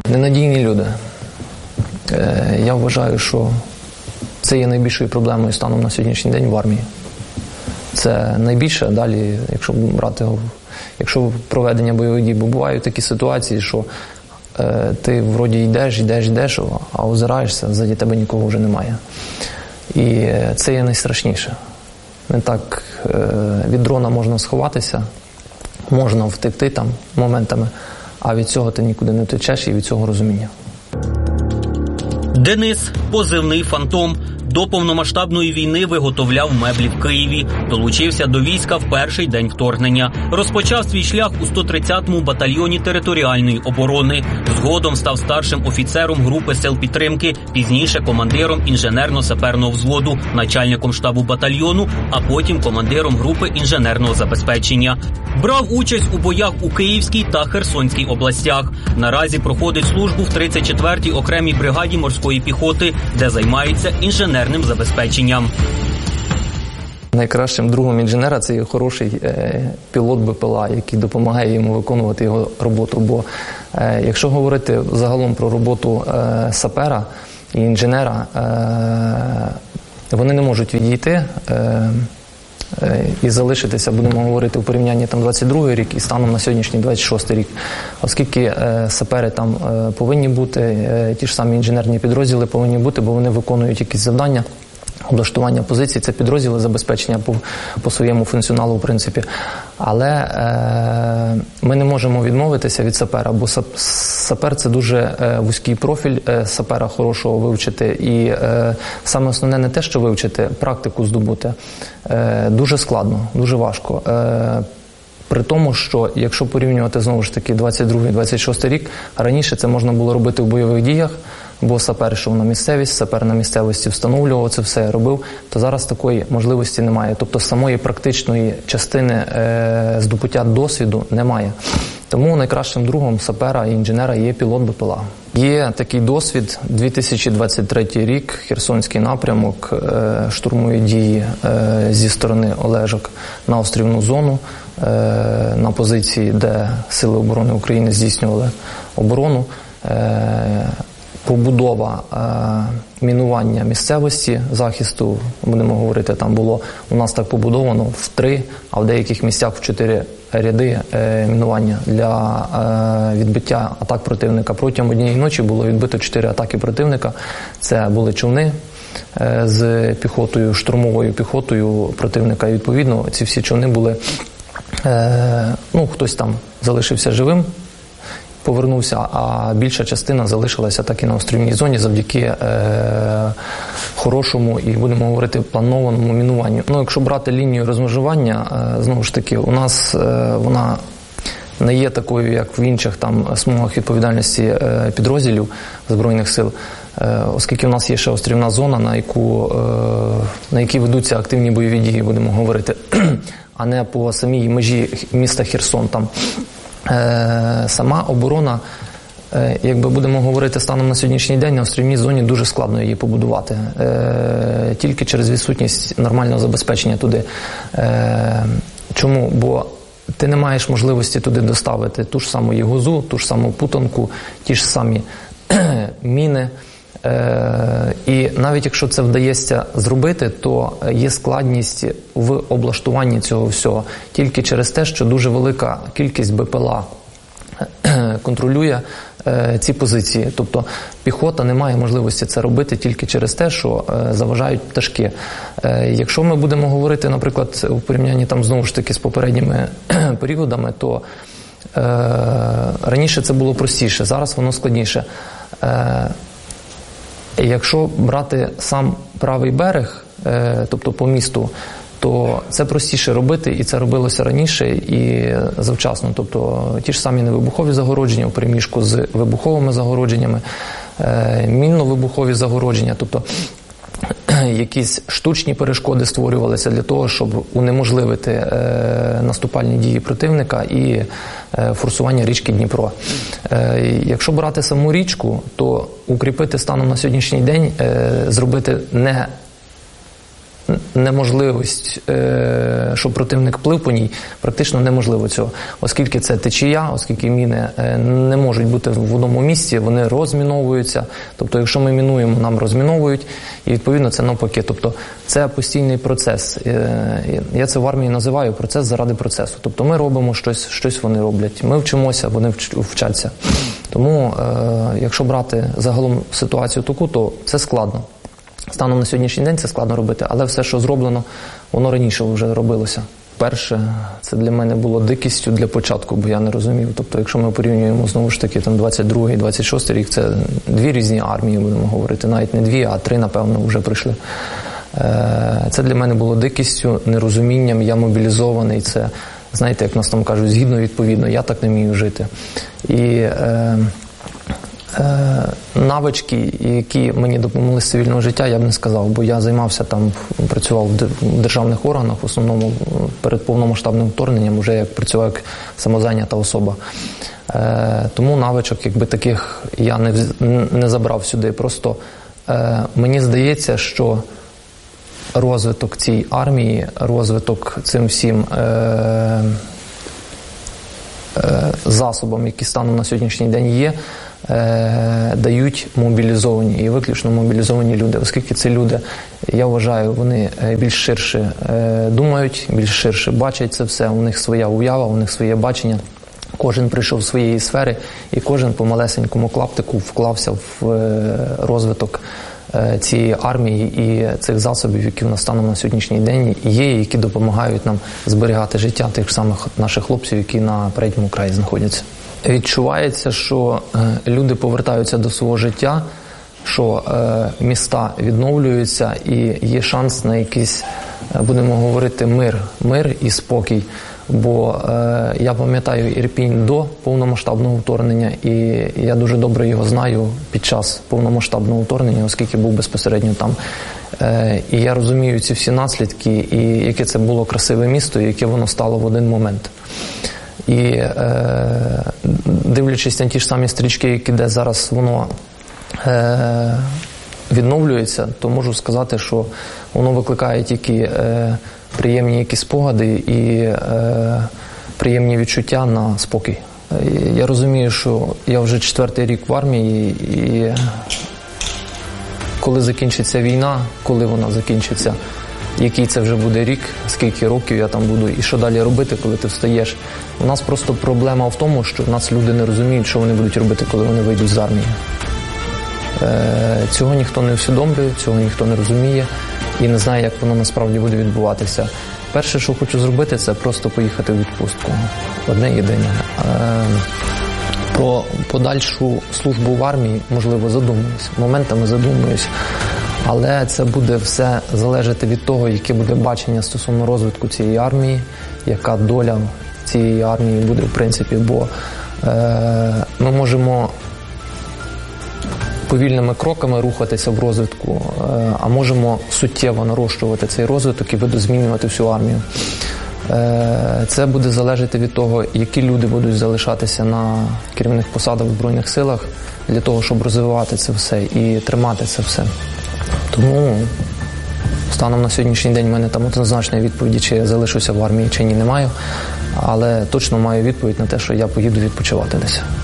Ненадійні люди. Я вважаю, що це є найбільшою проблемою станом на сьогоднішній день в армії. Це найбільше, далі, якщо проведення бойових дій, бо бувають такі ситуації, що ти вроді йдеш, а озираєшся, ззаді тебе нікого вже немає. І це є найстрашніше. Не так від дрона можна сховатися, можна втекти там моментами, а від цього ти нікуди не втечеш і від цього розуміння. Денис, позивний «Фантом», до повномасштабної війни виготовляв меблі в Києві. Долучився до війська в перший день вторгнення. Розпочав свій шлях у 130-му батальйоні територіальної оборони. Згодом став старшим офіцером групи сил підтримки, пізніше командиром інженерно-саперного взводу, начальником штабу батальйону, а потім командиром групи інженерного забезпечення. Брав участь у боях у Київській та Херсонській областях. Наразі проходить службу в 34-й окремій бригаді морської піхоти, де займається інженерним забезпеченням. Найкращим другом інженера – це є хороший пілот БПЛА, який допомагає йому виконувати його роботу. Бо якщо говорити загалом про роботу сапера і інженера, вони не можуть відійти і залишитися, будемо говорити, у порівнянні 22-й рік і станом на сьогоднішній 26-й рік. Оскільки сапери там повинні бути, ті ж самі інженерні підрозділи повинні бути, бо вони виконують якісь завдання, облаштування позицій, це підрозділи забезпечення по своєму функціоналу, в принципі. Але ми не можемо відмовитися від сапера, бо сапер – це дуже вузький профіль, сапера хорошого вивчити. І саме основне не те, що вивчити, практику здобути. Дуже складно, дуже важко. При тому, що якщо порівнювати, знову ж таки, 22-26 рік, раніше це можна було робити в бойових діях, бо сапер йшов на місцевість, сапер на місцевості встановлював це все, робив, то зараз такої можливості немає. Тобто самої практичної частини здобуття досвіду немає. Тому найкращим другом сапера і інженера є пілот БПЛА. Є такий досвід, 2023 рік, Херсонський напрямок, штурмові дії зі сторони Олежок на острівну зону, на позиції, де Сили оборони України здійснювали оборону, побудова мінування місцевості, захисту, будемо говорити, там було у нас так побудовано в 3, а в деяких місцях в 4 ряди мінування для відбиття атак противника. Протягом однієї ночі було відбито 4 атаки противника. Це були човни з піхотою, штурмовою піхотою противника. І відповідно ці всі човни були, хтось там залишився живим, повернувся, а більша частина залишилася так і на острівній зоні завдяки хорошому і, будемо говорити, планованому мінуванню. Якщо брати лінію розмежування, знову ж таки, у нас вона не є такою, як в інших там смугах відповідальності підрозділів Збройних сил, оскільки у нас є ще острівна зона, на якій ведуться активні бойові дії, будемо говорити, а не по самій межі міста Херсон. Там сама оборона, якби будемо говорити станом на сьогоднішній день, на острівній зоні дуже складно її побудувати. Тільки через відсутність нормального забезпечення туди. Чому? Бо ти не маєш можливості туди доставити ту ж саму єгозу, ту ж саму путанку, ті ж самі міни. І навіть якщо це вдається зробити, то є складність в облаштуванні цього всього. Тільки через те, що дуже велика кількість БПЛА контролює ці позиції. Тобто піхота не має можливості це робити тільки через те, що заважають пташки. Якщо ми будемо говорити, наприклад, у порівнянні там знову ж таки з попередніми періодами, то раніше це було простіше, зараз воно складніше. Якщо брати сам правий берег, тобто по місту, то це простіше робити, і це робилося раніше і завчасно. Тобто ті ж самі невибухові загородження у переміжку з вибуховими загородженнями, мінно-вибухові загородження, тобто якісь штучні перешкоди створювалися для того, щоб унеможливити наступальні дії противника і форсування річки Дніпро. Якщо брати саму річку, то укріпити станом на сьогоднішній день, зробити неможливість, щоб противник плив по ній, практично неможливо цього. Оскільки це течія, оскільки міни не можуть бути в одному місці, вони розміновуються. Тобто, якщо ми мінуємо, нам розміновують, і відповідно це навпаки. Тобто, це постійний процес. Я це в армії називаю процес заради процесу. Тобто, ми робимо щось вони роблять. Ми вчимося, вони вчаться. Тому, якщо брати загалом ситуацію таку, то це складно. Станом на сьогоднішній день це складно робити, але все, що зроблено, воно раніше вже робилося. Перше, це для мене було дикістю для початку, бо я не розумів. Тобто, якщо ми порівнюємо, знову ж таки, 22-й, 26-й рік, це дві різні армії, будемо говорити. Навіть не дві, а три, напевно, вже прийшли. Це для мене було дикістю, нерозумінням, я мобілізований. Це, знаєте, як нас там кажуть, згідно, відповідно, я так не вмію жити. І навички, які мені допомогли з цивільного життя, я б не сказав, бо я займався там, працював в державних органах, в основному перед повномасштабним вторгненням, вже як працював як самозайнята особа. Тому навичок, якби таких, я не забрав сюди. Просто мені здається, що розвиток цієї армії, розвиток цим всім засобам, які станом на сьогоднішній день є, дають мобілізовані і виключно мобілізовані люди, оскільки ці люди, я вважаю, вони більш ширше думають, більш ширше бачать це все, у них своя уява, у них своє бачення. Кожен прийшов з своєї сфери і кожен по малесенькому клаптику вклався в розвиток цієї армії і цих засобів, які в нас станом на сьогоднішній день є, які допомагають нам зберігати життя тих самих наших хлопців, які на передньому краї знаходяться. Відчувається, що люди повертаються до свого життя, що міста відновлюються і є шанс на якийсь, будемо говорити, мир і спокій. Бо я пам'ятаю Ірпінь до повномасштабного вторгнення, і я дуже добре його знаю під час повномасштабного вторгнення, оскільки був безпосередньо там. І я розумію ці всі наслідки, і яке це було красиве місто, і яке воно стало в один момент. І дивлячись на ті ж самі стрічки, які де зараз воно відновлюється, то можу сказати, що воно викликає тільки приємні якісь спогади і приємні відчуття на спокій. Я розумію, що я вже 4-й рік в армії, і коли закінчиться війна, коли вона закінчиться, який це вже буде рік, скільки років я там буду і що далі робити, коли ти встаєш. У нас просто проблема в тому, що в нас люди не розуміють, що вони будуть робити, коли вони вийдуть з армії. Цього ніхто не усвідомлює, цього ніхто не розуміє і не знає, як воно насправді буде відбуватися. Перше, що хочу зробити, це просто поїхати в відпустку. Одне єдине. Про подальшу службу в армії, можливо, задумуюсь. Моментами задумуюсь. Але це буде все залежати від того, яке буде бачення стосовно розвитку цієї армії, яка доля цієї армії буде, в принципі, бо ми можемо повільними кроками рухатися в розвитку, а можемо суттєво нарощувати цей розвиток і видозмінювати всю армію. Це буде залежати від того, які люди будуть залишатися на керівних посадах в Збройних силах для того, щоб розвивати це все і тримати це все. Тому станом на сьогоднішній день в мене там однозначної відповіді, чи я залишуся в армії, чи ні, не маю. Але точно маю відповідь на те, що я поїду відпочивати десь.